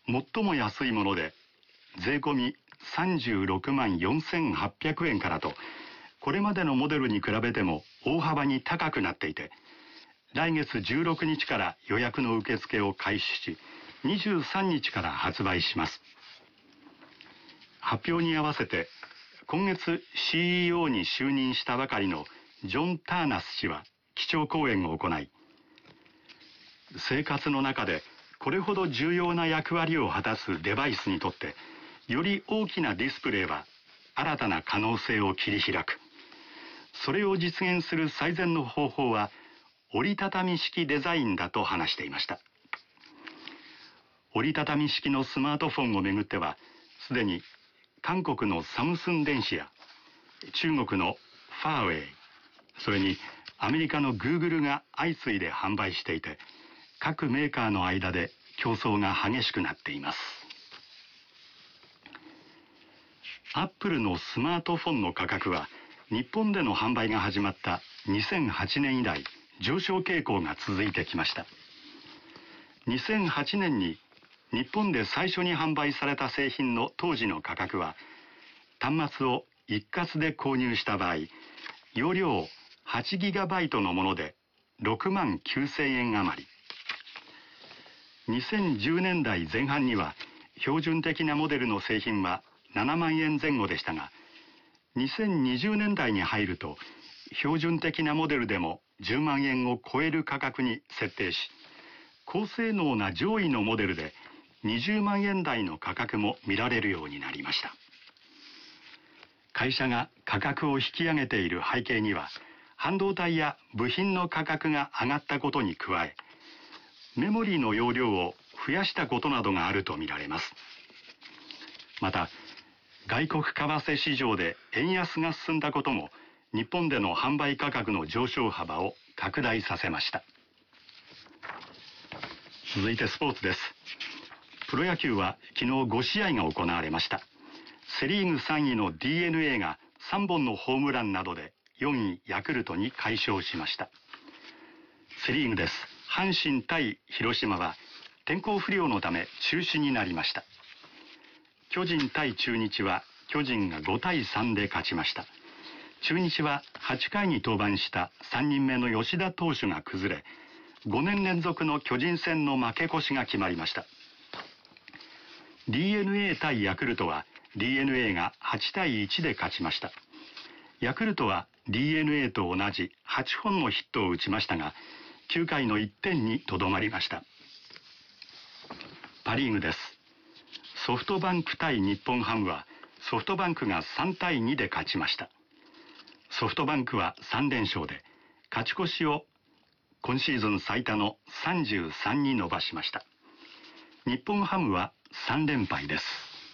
最も安いもので税込み36万4800円からと、これまでのモデルに比べても大幅に高くなっていて、来月16日から予約の受付を開始し、23日から発売します。発表に合わせて今月 CEO に就任したばかりのジョン・ターナス氏は基調講演を行い、生活の中でこれほど重要な役割を果たすデバイスにとって、より大きなディスプレイは新たな可能性を切り開く。それを実現する最善の方法は折りたたみ式デザインだと話していました。折りたたみ式のスマートフォンをめぐっては、すでに韓国のサムスン電子や中国のファーウェイ、それにアメリカのグーグルが相次いで販売していて、各メーカーの間で競争が激しくなっています。アップルのスマートフォンの価格は日本での販売が始まった2008年以来上昇傾向が続いてきました。2008年に日本で最初に販売された製品の当時の価格は、端末を一括で購入した場合、容量 8GB のもので6万9000円余り。2010年代前半には標準的なモデルの製品は7万円前後でしたが、2020年代に入ると標準的なモデルでも10万円を超える価格に設定し、高性能な上位のモデルで20万円台の価格も見られるようになりました。会社が価格を引き上げている背景には、半導体や部品の価格が上がったことに加え、メモリーの容量を増やしたことなどがあるとみられます。また、外国為替市場で円安が進んだことも、日本での販売価格の上昇幅を拡大させました。続いてスポーツです。プロ野球は昨日5試合が行われました。セリーグ3位の DNA が3本のホームランなどで4位ヤクルトに快勝しました。セリーグです。阪神対広島は天候不良のため中止になりました。巨人対中日は巨人が5対3で勝ちました。中日は8回に登板した3人目の吉田投手が崩れ、5年連続の巨人戦の負け越しが決まりました。DNA 対ヤクルトは DNA が8対1で勝ちました。ヤクルトは DNA と同じ8本のヒットを打ちましたが、9回の1点にとどまりました。パ・リーグです。ソフトバンク対日本ハムはソフトバンクが3対2で勝ちました。ソフトバンクは3連勝で勝ち越しを今シーズン最多の33に伸ばしました。日本ハムは3連敗です。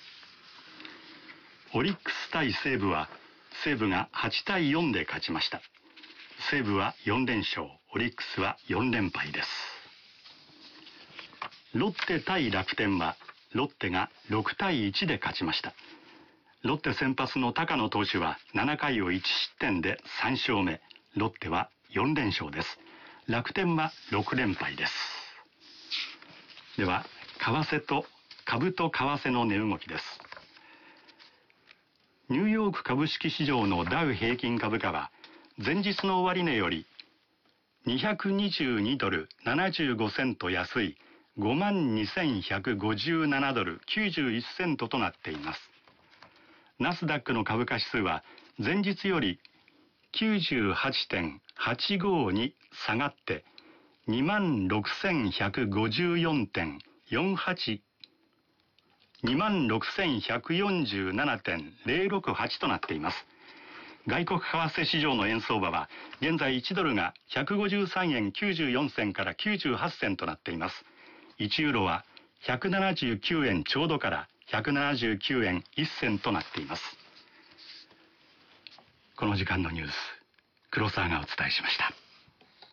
オリックス対西武は西武が8対4で勝ちました。西武は4連勝、オリックスは4連敗です。ロッテ対楽天はロッテが6対1で勝ちました。ロッテ先発の高野投手は7回を1失点で3勝目。ロッテは4連勝です。楽天は6連敗です。では、株と為替の値動きです。ニューヨーク株式市場のダウ平均株価は前日の終値より222ドル75セント安い52,157ドル91セントとなっています。ナスダックの株価指数は前日より 98.85 に下がって26,154.48 26,147.068 となっています。外国為替市場の円相場は現在1ドルが153円94銭から98銭となっています。1ユーロは179円ちょうどから179円1銭となっています。この時間のニュース、黒沢がお伝えしました。